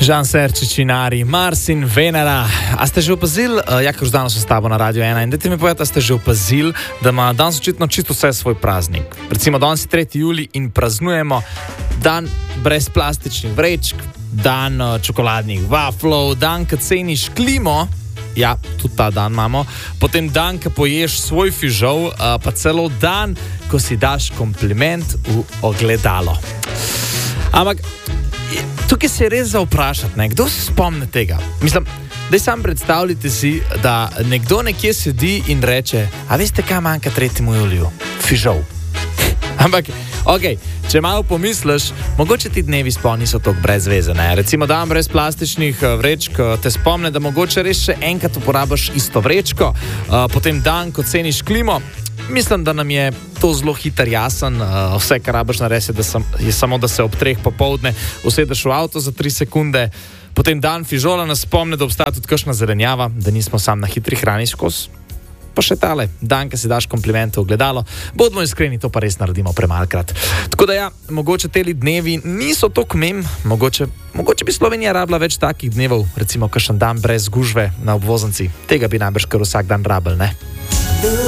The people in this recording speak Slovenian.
Žan Serčičinari, Mars in Venera. A ste že opazili, Jakov Ždanos s tabo na Radio 1, in dajte mi povedati, a ste že opazili, da ima danes očitno čisto vse svoj praznik. Recimo, danes je 3. julij in praznujemo dan brez plastičnih vrečk, dan čokoladnih waflov, dan, ko ceniš klimo, ja, tudi ta dan imamo, potem dan, ko poješ svoj fižol, pa celo dan, ko si daš kompliment v ogledalo. Ampak tukaj se je res za vprašati, ne? Kdo se spomne tega? Mislim, daj sam predstavljite si, da nekdo nekje sedi in reče, a veste, kaj manjka 3. juliju? Fižol. Ampak, okej, če malo pomisliš, mogoče ti dnevi sploh niso tako brez veze, ne? Recimo dan brez plastičnih vrečk te spomne, da mogoče res še enkrat uporabiš isto vrečko, potem dan, ko ceniš klimo. Mislim, da nam je to zelo hiter jasen. Vse, kar rabiš narediti, je samo, da se ob 3 popoldne usedeš v avto za 3 sekunde. Potem dan fižola nas spomne, da obstaja tudi kakšna zelenjava, da nismo sam na hitri hrani skozi. Pa še tale, dan, ko si daš komplimente v ogledalo. Bodimo iskreni, to pa res naredimo premalkrat. Tako da ja, mogoče teli dnevi niso tako mem, mogoče bi Slovenija rabila več takih dnevov, recimo kakšen dan brez gužve na obvoznici. Tega bi najbrž kar vsak dan rabili, ne?